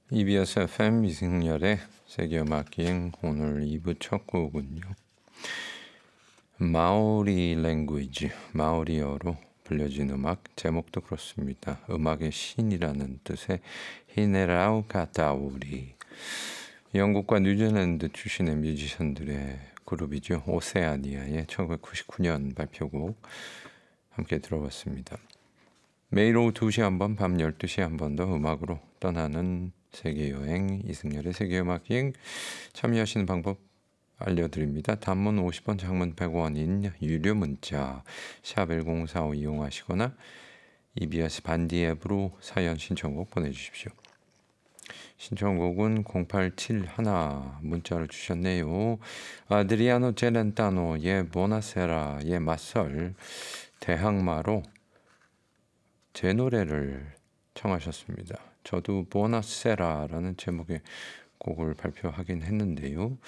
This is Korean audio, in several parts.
EBS FM 이승열의 세계음악여행 오늘 2부 첫 곡은요. 마오리 랭귀지, 마오리어로 불려진 음악, 제목도 그렇습니다. 음악의 신이라는 뜻의 히네라우 카타우리. 영국과 뉴질랜드 출신의 뮤지션들의 그룹이죠. 오세아니아의 1999년 발표곡 함께 들어봤습니다. 매일 오후 2시 한 번, 밤 12시 한 번 더 음악으로 떠나는 세계여행, 이승열의 세계음악여행 참여하시는 방법 알려드립니다. 단문 50원, 장문 100원인 유료 문자 샵 1045 이용하시거나 EBS 반디 앱으로 사연 신청곡 보내주십시오. 신청곡은 0871 문자를 주셨네요. 아드리아노 젤렌타노의 보나세라의 맞설 대항마로 제 노래를 청하셨습니다. 저도 보나세라라는 제목의 곡을 발표하긴 했는데요.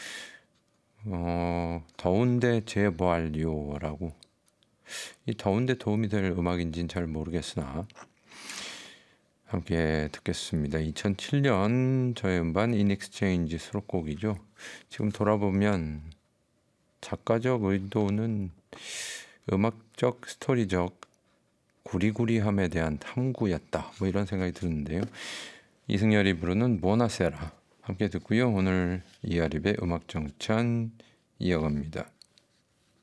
더운데 제보알요라고, 이 더운데 도움이 될 음악인지는 잘 모르겠으나 함께 듣겠습니다. 2007년 저의 음반 인익스체인지 수록곡이죠. 지금 돌아보면 작가적 의도는 음악적, 스토리적 구리구리함에 대한 탐구였다. 뭐 이런 생각이 드는데요. 이승열이 부르는 보나세라 함께 듣고요. 오늘 이아립의 음악정찬 이어갑니다.